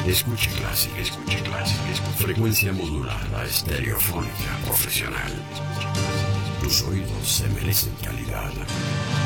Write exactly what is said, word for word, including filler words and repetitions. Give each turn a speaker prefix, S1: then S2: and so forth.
S1: Escuche clásica, escuche clásica, escuche. Frecuencia modulada, estereofónica, profesional. Tus oídos se merecen calidad.